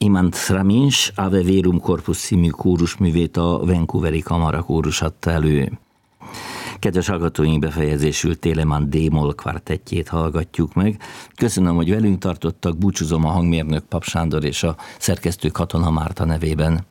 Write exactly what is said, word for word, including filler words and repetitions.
Imant Sramins Ave Verum Corpus című kórusművét a Vancouveri Kamara Kórus adta elő. Kedves hallgatóink, befejezésül Telemann D-moll kvartettjét hallgatjuk meg. Köszönöm, hogy velünk tartottak, búcsúzom a hangmérnök Pap Sándor és a szerkesztő Katona Márta nevében.